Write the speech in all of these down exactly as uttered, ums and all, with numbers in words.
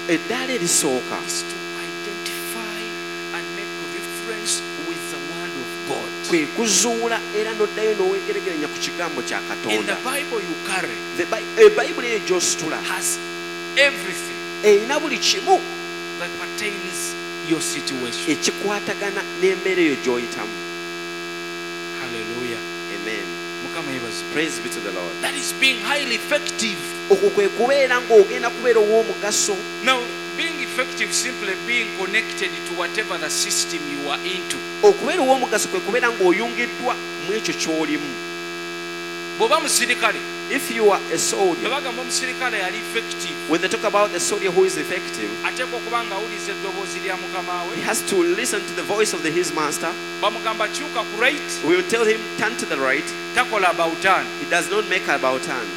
eddaala erisooka is to identify and make reference with the word of God. kwe kuzuula era n'oddayo n'oweegeregeranya ku kigambo kya In Katonda. the Bible you carry The Bi- ebayibuli eyo gy'ositula has everything erina buli kimu that pertains your situation. ekikwatagana n'embeera eyo gy'oyitamu. Hallelujah. Amen. Mukama yebazi. Praise be to the Lord. That is being highly effective. okwo kwe kubeera ng'ogenda kubeera ow'omugaso. Now, being effective simply being connected to whatever the system you are into. okubeera ow'omugaso kwe kubeera ng'oyungiddwa mu ekyo ky'olimu. Bw'oba musirikale, If you are a soldier, bwe bagamba omusirikale yali effective, when they talk about the soldier who is effective, ateekwa okuba ng'awuliza eddoboozi lya mukama he we. has to listen to the voice of the, his master. Bamugamba kyuka ku right, We will tell him, turn to the right. takola about turn. He does not make about turn.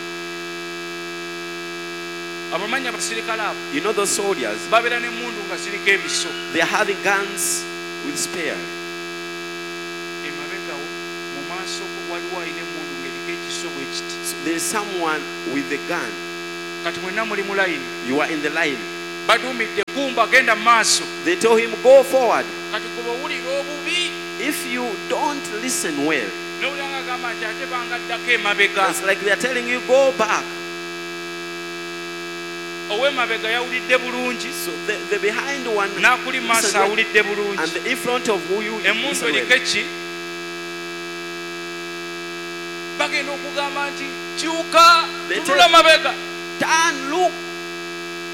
Abamanyi abasirikale abo You know those soldiers, babeera n'emmundu nga ziriko ebiso. they are having guns with spear. Emabegawo mu maaso go waliwo alina emmundu ng'eriko ekiso bwe kiti. So there is someone with a gun. Kati mwenna muli mu layini. You are in the line. Baduumidde kumba genda mu maaso. They tell him, go forward. Kati kuba owulira obubi. If you don't listen well, N'owulira ng'agamba nti ate bangaddako emabega. it's like they are telling you, go back. Ow'emabega yawulidde bulungi. So the, the behind one, N'akuli mu maaso listen well, awulidde and bulungi. the in front of who you Emmundu listen eriko well. eki? Bagenda okugamba nti kyuka They tunula tell- mabega. Turn, look